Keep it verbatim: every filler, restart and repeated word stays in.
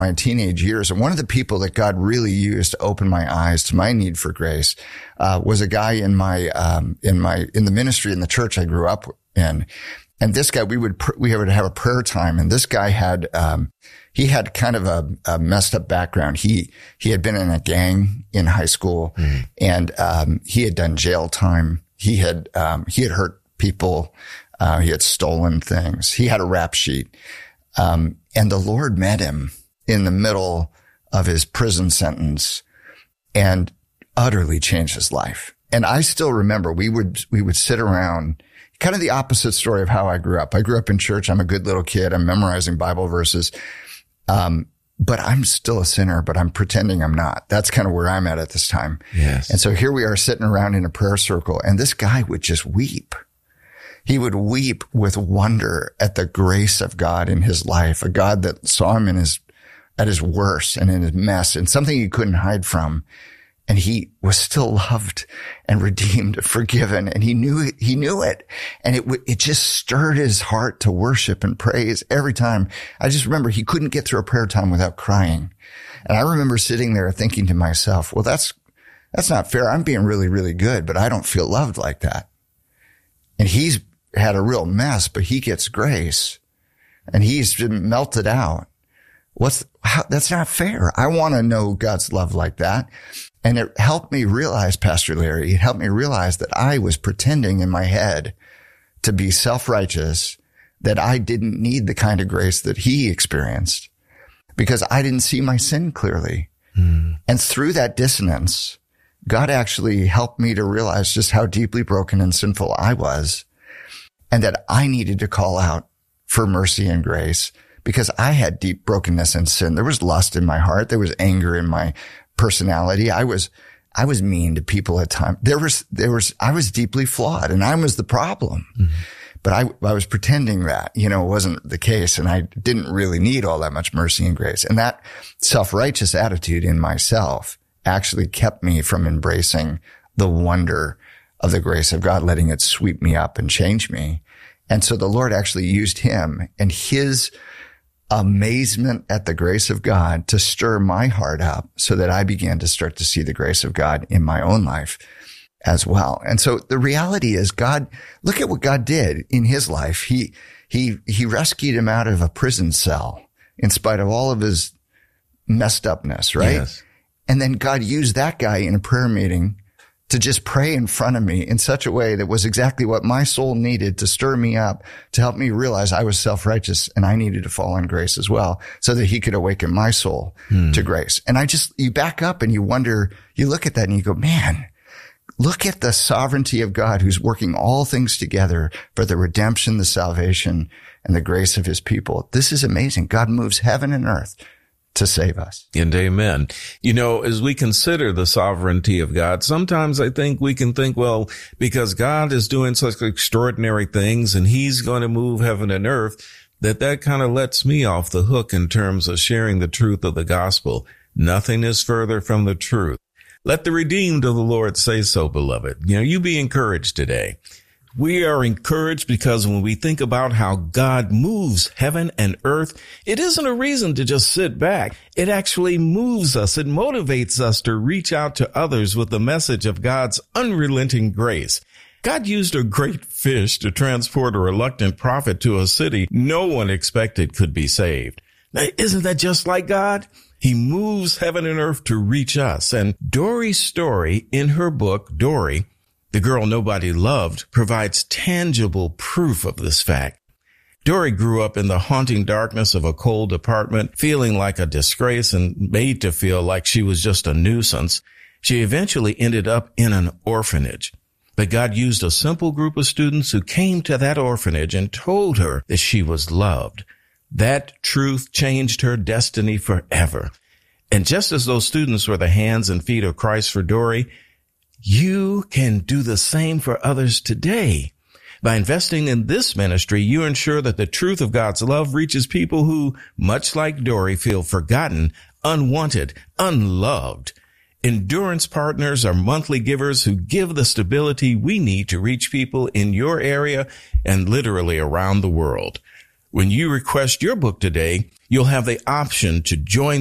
my teenage years. And one of the people that God really used to open my eyes to my need for grace, uh, was a guy in my, um, in my, in the ministry in the church I grew up in. And this guy, we would, pr- we would have a prayer time. And this guy had, um, he had kind of a, a messed up background. He, he had been in a gang in high school, mm. and, um, he had done jail time. He had, um, he had hurt people. Uh, he had stolen things. He had a rap sheet. Um, and the Lord met him in the middle of his prison sentence and utterly changed his life. And I still remember we would, we would sit around, kind of the opposite story of how I grew up. I grew up in church. I'm a good little kid. I'm memorizing Bible verses. Um, but I'm still a sinner, but I'm pretending I'm not. That's kind of where I'm at at this time. Yes. And so here we are sitting around in a prayer circle, and this guy would just weep. He would weep with wonder at the grace of God in his life, a God that saw him in his, at his worst and in his mess, and something he couldn't hide from. And he was still loved and redeemed, forgiven, and he knew it, he knew it. And it it just stirred his heart to worship and praise every time. I just remember he couldn't get through a prayer time without crying. And I remember sitting there thinking to myself, well, that's, that's not fair. I'm being really, really good, but I don't feel loved like that. And he's had a real mess, but he gets grace and he's been melted out. What's, how, that's not fair. I want to know God's love like that. And it helped me realize, Pastor Larry, it helped me realize that I was pretending in my head to be self-righteous, that I didn't need the kind of grace that he experienced because I didn't see my sin clearly. Mm. And through that dissonance, God actually helped me to realize just how deeply broken and sinful I was, and that I needed to call out for mercy and grace because I had deep brokenness and sin. There was lust in my heart. There was anger in my personality. I was, I was mean to people at times. There was, there was, I was deeply flawed and I was the problem. Mm-hmm. But I, I was pretending that, you know, it wasn't the case. And I didn't really need all that much mercy and grace. And that self-righteous attitude in myself actually kept me from embracing the wonder of the grace of God, letting it sweep me up and change me. And so the Lord actually used him and his amazement at the grace of God to stir my heart up so that I began to start to see the grace of God in my own life as well. And so the reality is God, look at what God did in his life. He, he, he rescued him out of a prison cell in spite of all of his messed upness, right? Yes. And then God used that guy in a prayer meeting to just pray in front of me in such a way that was exactly what my soul needed to stir me up, to help me realize I was self-righteous and I needed to fall on grace as well, so that he could awaken my soul hmm. to grace. And I just, you back up and you wonder, you look at that and you go, man, look at the sovereignty of God who's working all things together for the redemption, the salvation, and the grace of his people. This is amazing. God moves heaven and earth to save us. And amen. You know, as we consider the sovereignty of God, sometimes I think we can think, well, because God is doing such extraordinary things and he's going to move heaven and earth, that that kind of lets me off the hook in terms of sharing the truth of the gospel. Nothing is further from the truth. Let the redeemed of the Lord say so, beloved. You know, you be encouraged today. We are encouraged because when we think about how God moves heaven and earth, it isn't a reason to just sit back. It actually moves us. It motivates us to reach out to others with the message of God's unrelenting grace. God used a great fish to transport a reluctant prophet to a city no one expected could be saved. Now, isn't that just like God? He moves heaven and earth to reach us. And Dory's story in her book, Dory, The Girl Nobody Loved, provides tangible proof of this fact. Dory grew up in the haunting darkness of a cold apartment, feeling like a disgrace and made to feel like she was just a nuisance. She eventually ended up in an orphanage. But God used a simple group of students who came to that orphanage and told her that she was loved. That truth changed her destiny forever. And just as those students were the hands and feet of Christ for Dory, you can do the same for others today. By investing in this ministry, you ensure that the truth of God's love reaches people who, much like Dory, feel forgotten, unwanted, unloved. Endurance Partners are monthly givers who give the stability we need to reach people in your area and literally around the world. When you request your book today, you'll have the option to join